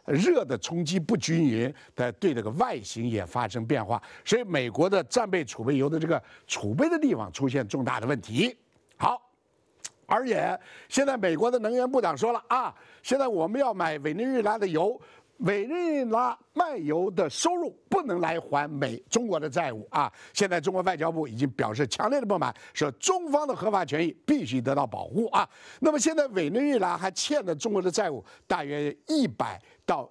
热的冲击不均匀的，对这个外形也发生变化，所以美国的战备储备油的这个储备的地方出现重大的问题。好。 而且现在美国的能源部长说了啊，现在我们要买委内瑞拉的油，委内瑞拉卖油的收入不能来还中国的债务啊！现在中国外交部已经表示强烈的不满，说中方的合法权益必须得到保护啊。那么现在委内瑞拉还欠了中国的债务大约100到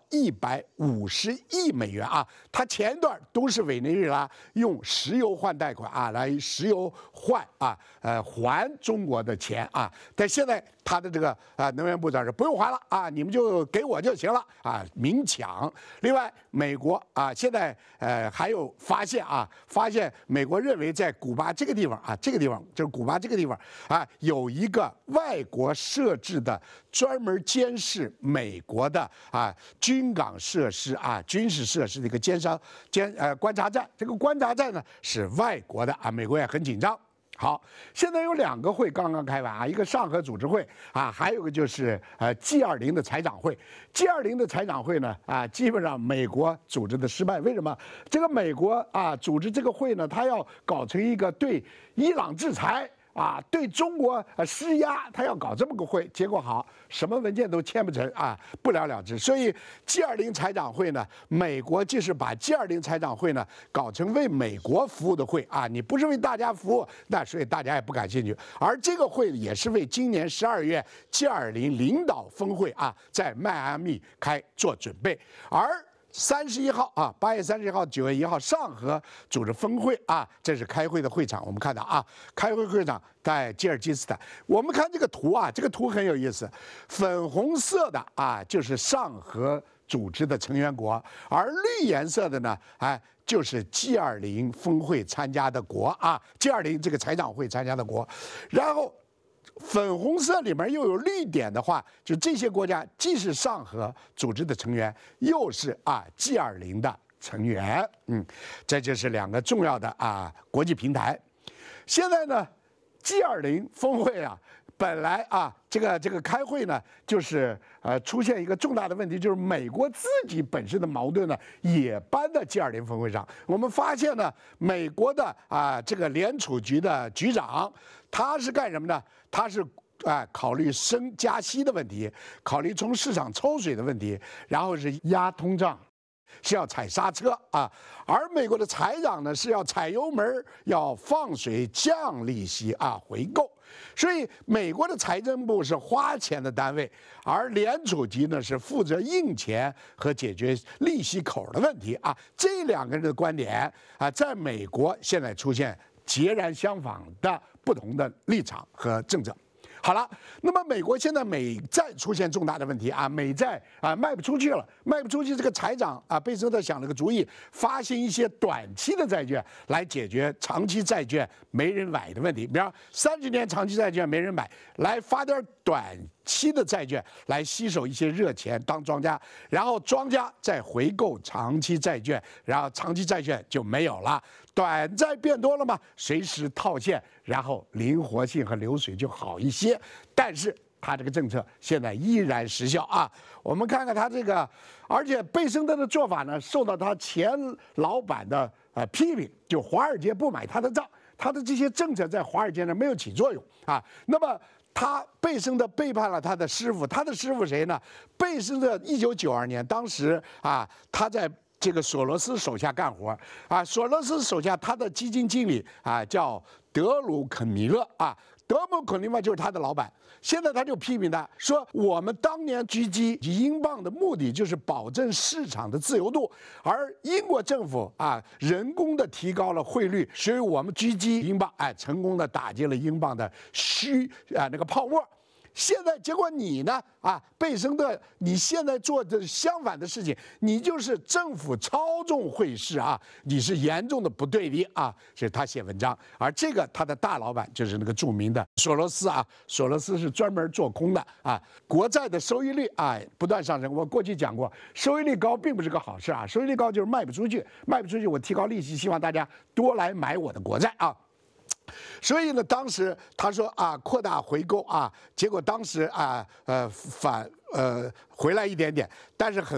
150亿美元啊！它前一段都是委内瑞拉用石油换贷款啊，来石油换啊，还中国的钱啊。但现在他的这个能源部长是不用还了啊，你们就给我就行了啊，明抢。另外，美国啊，现在还有发现美国认为在古巴这个地方啊，这个地方就是古巴这个地方啊，有一个外国设置的专门监视美国的啊军港设施啊军事设施的一个观察站。这个观察站呢是外国的啊，美国也很紧张。 好，现在有2个会刚刚开完啊，一个上合组织会啊，还有个就是G20的财长会。G20的财长会呢啊，基本上美国组织的失败。为什么？这个美国啊组织这个会呢，他要搞成一个对伊朗制裁。 啊，对中国施压，他要搞这么个会，结果好，什么文件都签不成啊，不了了之。所以 G20财长会呢，美国就是把 G20财长会呢搞成为美国服务的会啊，你不是为大家服务，那所以大家也不感兴趣。而这个会也是为今年12月 G20领导峰会啊，在迈阿密做准备，而。 31号啊，8月31号、9月1号，上合组织峰会啊，这是开会的会场。我们看到啊，开会场在吉尔吉斯坦。我们看这个图啊，这个图很有意思，粉红色的啊就是上合组织的成员国，而绿颜色的呢，就是 G20峰会参加的国啊 ，G20这个财长会参加的国，然后。 粉红色里面又有绿点的话，就这些国家既是上合组织的成员，又是G20的成员。这就是2个重要的国际平台。现在呢 ，G20峰会啊，本来这个开会呢，就是出现一个重大的问题，就是美国自己本身的矛盾呢，也搬到G20峰会上。我们发现呢，美国的这个联储局的局长，他是干什么呢？ 他是考虑加息的问题，考虑从市场抽水的问题，然后是压通胀，是要踩刹车啊。而美国的财长呢是要踩油门，要放水降利息回购。所以美国的财政部是花钱的单位，而联储局呢是负责印钱和解决利息口的问题啊。这2个人的观点在美国现在出现截然相反的。 不同的立场和政策。好了，那么美国现在美债出现重大的问题美债卖不出去了，卖不出去。这个财长贝斯特想了个主意，发行一些短期的债券来解决长期债券没人买的问题。比方30年长期债券没人买，来发点短期的债券来吸收一些热钱当庄家，然后庄家再回购长期债券，然后长期债券就没有了。 短债变多了嘛，随时套现，然后灵活性和流水就好一些。但是他这个政策现在依然失效我们看看他这个，而且贝森特的做法呢，受到他前老板的批评，就华尔街不买他的账，他的这些政策在华尔街呢没有起作用那么。 贝森特背叛了他的师傅，他的师傅谁呢？贝森特1992年，当时他在这个索罗斯手下干活索罗斯手下他的基金经理叫德鲁肯尼勒德鲁肯尼勒就是他的老板。现在他就批评他说，我们当年狙击英镑的目的就是保证市场的自由度，而英国政府人工的提高了汇率，所以我们狙击英镑成功的打击了英镑的那个泡沫。 现在结果你呢贝森特，你现在做的相反的事情，你就是政府操纵汇市你是严重的不对的这是他写文章，而这个他的大老板就是那个著名的索罗斯索罗斯是专门做空的国债的收益率不断上升。我过去讲过，收益率高并不是个好事收益率高就是卖不出去，卖不出去我提高利息，希望大家多来买我的国债所以呢，当时他说扩大回购结果当时回来一点点，但是很